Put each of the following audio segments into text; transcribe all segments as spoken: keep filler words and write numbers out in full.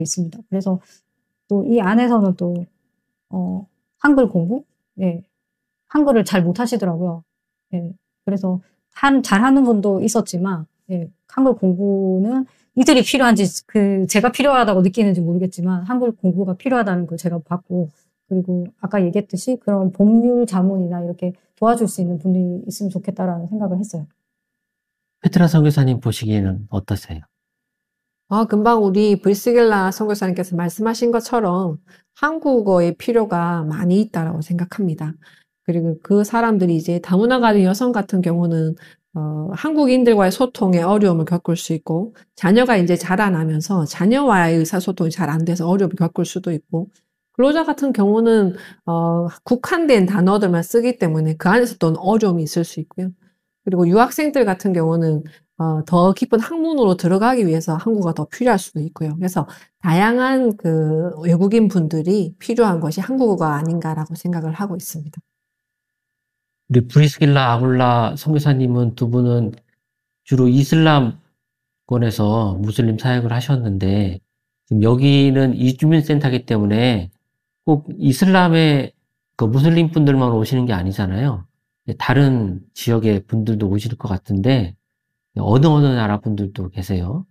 있습니다. 그래서 또 이 안에서는 또 어, 한글 공부, 예, 한글을 잘 못하시더라고요. 예, 그래서 한 잘하는 분도 있었지만, 예, 한글 공부는 이들이 필요한지 그 제가 필요하다고 느끼는지 모르겠지만 한글 공부가 필요하다는 걸 제가 봤고, 그리고 아까 얘기했듯이 그런 법률 자문이나 이렇게 도와줄 수 있는 분들이 있으면 좋겠다라는 생각을 했어요. 페트라 선교사님 보시기에는 어떠세요? 아, 금방 우리 브리스길라 선교사님께서 말씀하신 것처럼 한국어의 필요가 많이 있다라고 생각합니다. 그리고 그 사람들이 이제 다문화 가정 여성 같은 경우는 어, 한국인들과의 소통에 어려움을 겪을 수 있고, 자녀가 이제 자라나면서 자녀와의 의사소통이 잘 안 돼서 어려움을 겪을 수도 있고, 근로자 같은 경우는 어, 국한된 단어들만 쓰기 때문에 그 안에서 또 어려움이 있을 수 있고요. 그리고 유학생들 같은 경우는 어, 더 깊은 학문으로 들어가기 위해서 한국어가 더 필요할 수도 있고요. 그래서 다양한 그 외국인 분들이 필요한 것이 한국어가 아닌가라고 생각을 하고 있습니다. 우리 브리스길라 아굴라 선교사님은 두 분은 주로 이슬람권에서 무슬림 사역을 하셨는데, 지금 여기는 이주민 센터이기 때문에 꼭 이슬람의 그 무슬림 분들만 오시는 게 아니잖아요. 다른 지역의 분들도 오실 것 같은데, 어느 어느 나라 분들도 계세요?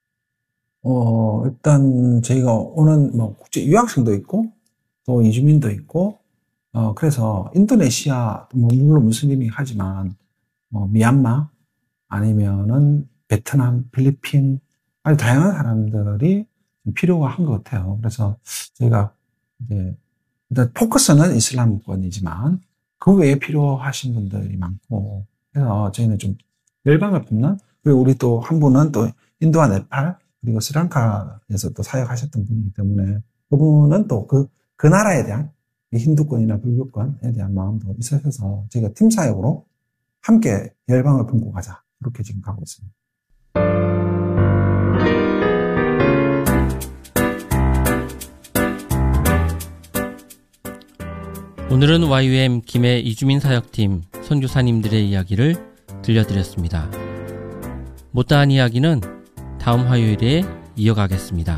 어, 일단 저희가 오는 뭐 국제 유학생도 있고, 또 이주민도 있고, 어, 그래서 인도네시아, 뭐 물론 무슬림이 하지만, 뭐 미얀마, 아니면은 베트남, 필리핀, 아주 다양한 사람들이 필요가 한 것 같아요. 그래서 저희가 이제 일단 포커스는 이슬람권이지만 그 외에 필요하신 분들이 많고, 그래서 저희는 좀 열방을 품는, 그리고 우리 또 한 분은 또 인도와 네팔, 그리고 스리랑카에서 또 사역하셨던 분이기 때문에 그분은 또 그, 그 나라에 대한 힌두권이나 불교권에 대한 마음도 있으셔서 저희가 팀 사역으로 함께 열방을 품고 가자, 그렇게 지금 가고 있습니다. 오늘은 와이유엠 김해 이주민 사역팀 선교사님들의 이야기를 들려드렸습니다. 못다한 이야기는 다음 화요일에 이어가겠습니다.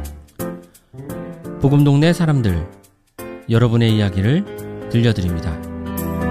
복음동네 사람들, 여러분의 이야기를 들려드립니다.